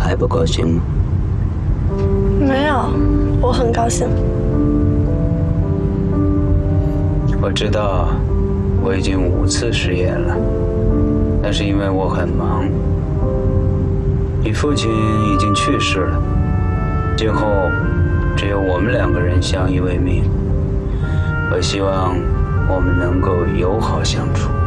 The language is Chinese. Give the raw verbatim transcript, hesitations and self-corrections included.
还不高兴吗？ 没有，我很高兴。 我知道我已经五次食言了，那是因为我很忙。你父亲已经去世了，今后只有我们两个人相依为命。我希望我们能够友好相处。